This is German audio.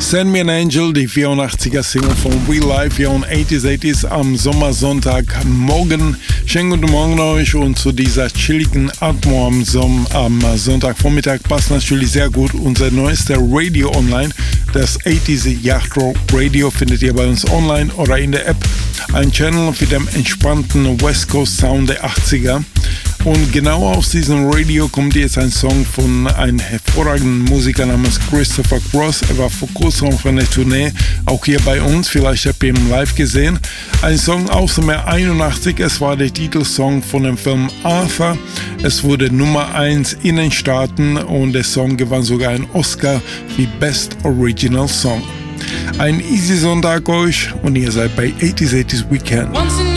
Send Me an Angel, die 84er Single von Real Life hier on 80s am Sommersonntagmorgen. Schönen guten Morgen euch und zu dieser chilligen Atmo am Sonntagvormittag passt natürlich sehr gut unser neuester Radio online. Das 80s Yacht Rock Radio findet ihr bei uns online oder in der App. Ein Channel für den entspannten West Coast Sound der 80er. Und genau aus diesem Radio kommt jetzt ein Song von einem hervorragenden Musiker namens Christopher Cross. Er war vor kurzem auf einer Tournee, auch hier bei uns, vielleicht habt ihr ihn live gesehen. Ein Song aus dem Jahr 81, es war der Titelsong von dem Film Arthur. Es wurde Nummer 1 in den Staaten und der Song gewann sogar einen Oscar wie Best Original Song. Ein easy Sonntag euch und ihr seid bei 80s Weekend.